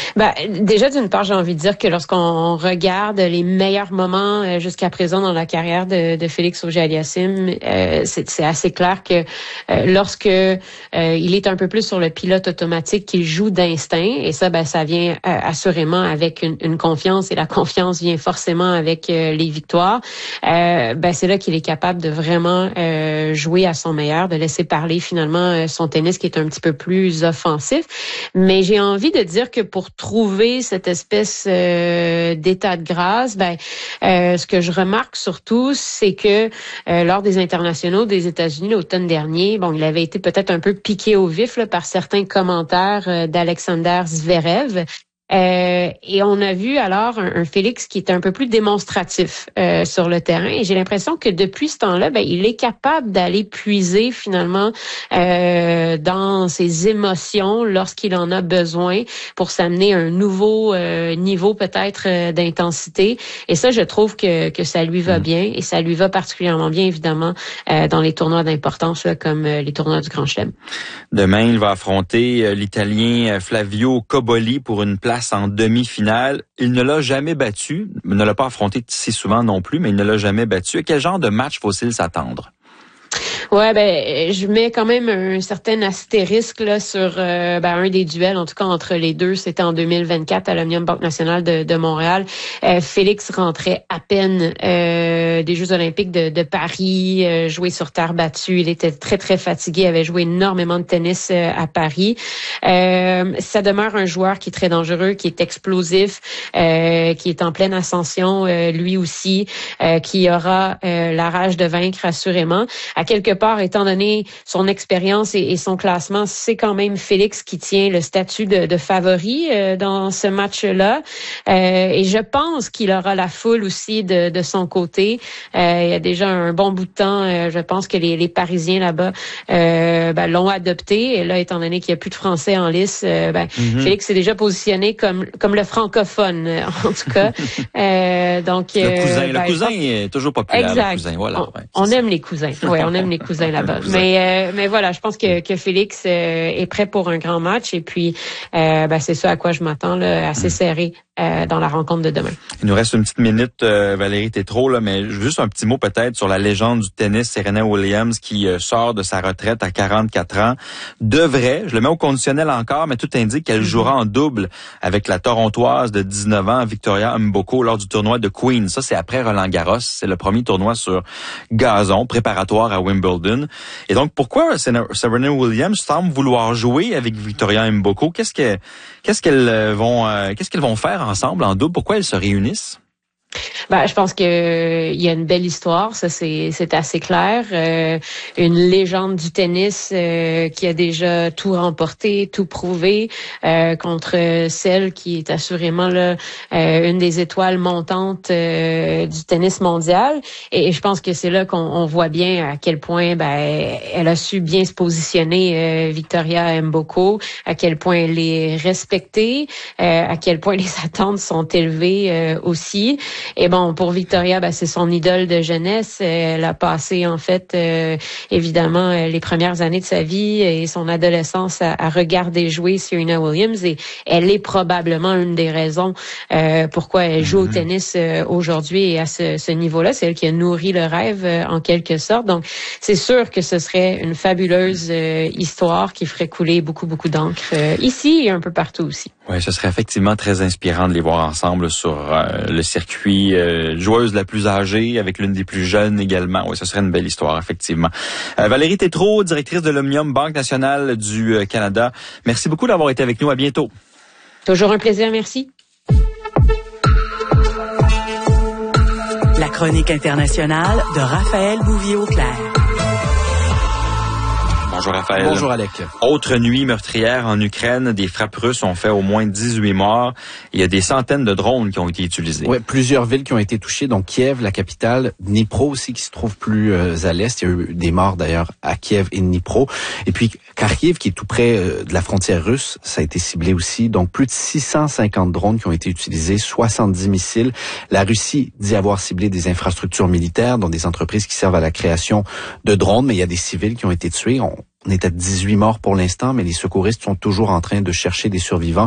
Déjà, d'une part, j'ai envie de dire que lorsqu'on regarde les meilleurs moments jusqu'à présent dans la carrière de Félix Auger-Aliassime, c'est assez clair que lorsque il est un peu plus sur le pilote automatique, qu'il joue d'instinct, et ça, ça vient assurément avec une confiance, et la confiance vient forcément avec les victoires. C'est là qu'il est capable de vraiment jouer à son meilleur, de laisser parler finalement son tennis qui est un petit peu plus offensif. Mais j'ai envie de dire que pour trouver cette espèce d'état de grâce, ce que je remarque surtout, c'est que lors des internationaux des États-Unis l'automne dernier, il avait été peut-être un peu piqué au vif là, par certains commentaires d'Alexander Zverev. Et on a vu alors un Félix qui est un peu plus démonstratif sur le terrain. Et j'ai l'impression que depuis ce temps-là, il est capable d'aller puiser finalement dans ses émotions lorsqu'il en a besoin pour s'amener à un nouveau niveau peut-être d'intensité. Et ça, je trouve que ça lui va bien, et ça lui va particulièrement bien évidemment dans les tournois d'importance là, comme les tournois du Grand Chelem. Demain, il va affronter l'Italien Flavio Cobolli pour une place en demi-finale. Il ne l'a jamais battu, ne l'a pas affronté si souvent non plus, mais il ne l'a jamais battu. À quel genre de match faut-il s'attendre? Ouais, je mets quand même un certain astérisque là sur un des duels, en tout cas entre les deux. C'était en 2024 à l'Omnium Banque Nationale de Montréal. Félix rentrait à peine des Jeux Olympiques de Paris, joué sur terre battue. Il était très très fatigué, avait joué énormément de tennis à Paris. Ça demeure un joueur qui est très dangereux, qui est explosif, qui est en pleine ascension, lui aussi, qui aura la rage de vaincre assurément. À quelque part, étant donné son expérience et son classement, c'est quand même Félix qui tient le statut de favori dans ce match-là. Et je pense qu'il aura la foule aussi de son côté. Il y a déjà un bon bout de temps, je pense que les Parisiens là-bas l'ont adopté. Et là, étant donné qu'il n'y a plus de Français en lice, Félix s'est déjà positionné comme le francophone, en tout cas. Donc le cousin est toujours populaire. Exact. Le cousin, voilà. On aime les cousins. Ouais, on aime les cousins là-bas. Mais voilà, je pense que Félix est prêt pour un grand match, et puis c'est ça à quoi je m'attends là, assez serré dans la rencontre de demain. Il nous reste une petite minute, Valérie Tétrault, là, mais juste un petit mot peut-être sur la légende du tennis, Serena Williams, qui sort de sa retraite à 44 ans. Devrait, je le mets au conditionnel encore, mais tout indique qu'elle jouera en double avec la Torontoise de 19 ans, Victoria Mboko, lors du tournoi de Queens. Ça, c'est après Roland-Garros. C'est le premier tournoi sur gazon, préparatoire à Wimbledon. Et donc, pourquoi Serena Williams semble vouloir jouer avec Victoria Mboko? Qu'est-ce qu'elles vont faire ensemble en double? Pourquoi elles se réunissent? Je pense que il y a une belle histoire, ça c'est assez clair. Une légende du tennis qui a déjà tout remporté, tout prouvé contre celle qui est assurément là une des étoiles montantes du tennis mondial. Et je pense que c'est là qu'on voit bien à quel point elle a su bien se positionner, Victoria Mboko, à quel point elle est respectée, à quel point les attentes sont élevées aussi. Et pour Victoria, c'est son idole de jeunesse. Elle a passé, en fait, évidemment, les premières années de sa vie et son adolescence à regarder jouer Serena Williams. Et elle est probablement une des raisons pourquoi elle joue au tennis aujourd'hui et à ce niveau-là. C'est elle qui a nourri le rêve, en quelque sorte. Donc, c'est sûr que ce serait une fabuleuse histoire qui ferait couler beaucoup, beaucoup d'encre ici et un peu partout aussi. Oui, ce serait effectivement très inspirant de les voir ensemble sur le circuit. Joueuse la plus âgée avec l'une des plus jeunes également. Oui, ce serait une belle histoire, effectivement. Valérie Tétrault, directrice de l'Omnium Banque Nationale du Canada. Merci beaucoup d'avoir été avec nous. À bientôt. Toujours un plaisir, merci. La chronique internationale de Raphaël Bouvier-Auclair. Bonjour Raphaël. Bonjour Alec. Autre nuit meurtrière en Ukraine, des frappes russes ont fait au moins 18 morts. Il y a des centaines de drones qui ont été utilisés. Oui, plusieurs villes qui ont été touchées, donc Kiev, la capitale, Dnipro aussi qui se trouve plus à l'est. Il y a eu des morts d'ailleurs à Kiev et Dnipro. Et puis Kharkiv qui est tout près de la frontière russe, ça a été ciblé aussi. Donc plus de 650 drones qui ont été utilisés, 70 missiles. La Russie dit avoir ciblé des infrastructures militaires, dont des entreprises qui servent à la création de drones, mais il y a des civils qui ont été tués. On est à 18 morts pour l'instant, mais les secouristes sont toujours en train de chercher des survivants